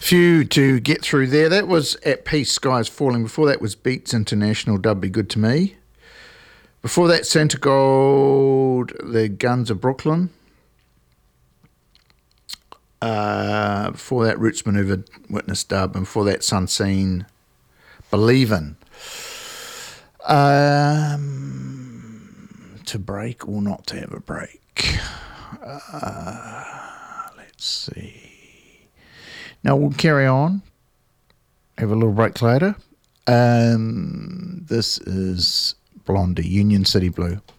Few to get through there. That was At Peace, Skies Falling. Before that was Beats International, Dub Be Good to Me. Before that, Santa Gold, The Guns of Brooklyn. Before that, Roots Maneuver, Witness Dub. And before that, Sunseen, Believin'. To break or not to have a break? Let's see. Now we'll carry on. Have a little break later. This is Blondie, Union City Blue.